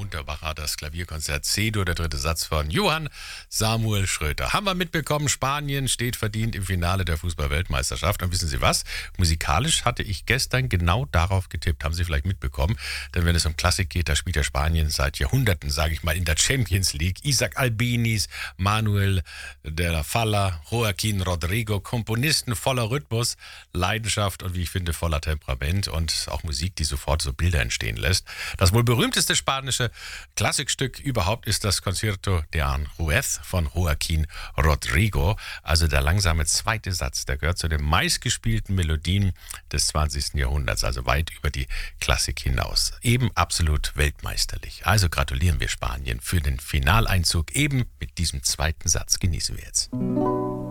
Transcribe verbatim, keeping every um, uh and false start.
Munterbacher, das Klavierkonzert C-Dur, der dritte Satz von Johann Samuel Schröter. Haben wir mitbekommen, Spanien steht verdient im Finale der Fußball-Weltmeisterschaft. Und wissen Sie was? Musikalisch hatte ich gestern genau darauf getippt. Haben Sie vielleicht mitbekommen? Denn wenn es um Klassik geht, da spielt ja Spanien seit Jahrhunderten, sage ich mal, in der Champions League. Isaac Albéniz, Manuel de la Falla, Joaquín Rodrigo, Komponisten voller Rhythmus, Leidenschaft und wie ich finde voller Temperament und auch Musik, die sofort so Bilder entstehen lässt. Das wohl berühmteste spanische Klassikstück überhaupt ist das Concierto de Aranjuez von Joaquín Rodrigo. Also der langsame zweite Satz, der gehört zu den meistgespielten Melodien des zwanzigsten Jahrhunderts, also weit über die Klassik hinaus. Eben absolut weltmeisterlich. Also gratulieren wir Spanien für den Finaleinzug eben mit diesem zweiten Satz. Genießen wir jetzt.